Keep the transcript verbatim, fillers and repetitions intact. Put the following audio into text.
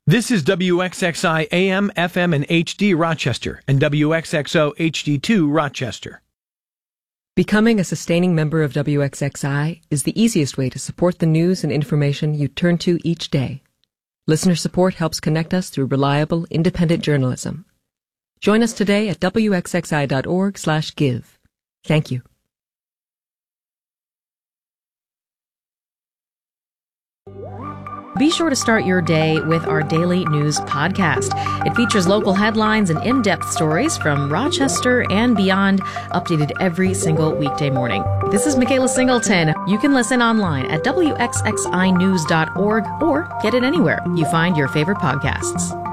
This is W X X I A M, F M, and H D Rochester and W X X O H D two Rochester. Becoming a sustaining member of W X X I is the easiest way to support the news and information you turn to each day. Listener support helps connect us through reliable, independent journalism. Join us today at W X X I dot org slash give. Thank you. Be sure to start your day with our daily news podcast. It features local headlines and in-depth stories from Rochester and beyond, updated every single weekday morning. This is Michaela Singleton. You can listen online at W X X I news dot org or get it anywhere you find your favorite podcasts.